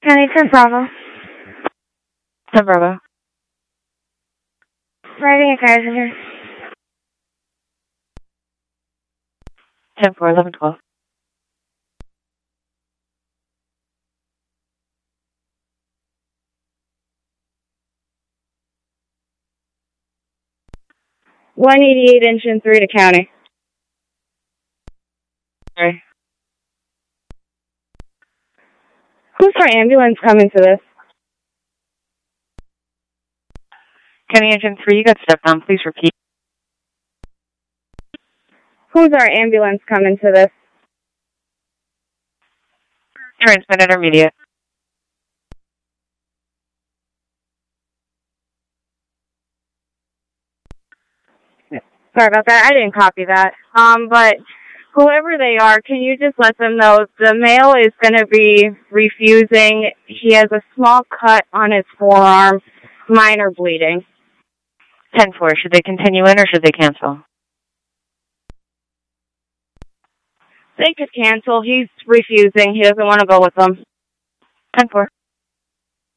County 10 Bravo. 10 Bravo. Riding a passenger. 10-4, 11-12. .188 engine 3 to county. Sorry. Who's our ambulance coming to this? County Engine 3, you got stepped on. Please repeat. Who's our ambulance coming to this? Transmit intermediate. Sorry about that. I didn't copy that. But whoever they are, can you just let them know the male is going to be refusing. He has a small cut on his forearm, minor bleeding. 10-4, should they continue in or should they cancel? They could cancel. He's refusing. He doesn't want to go with them. 10-4.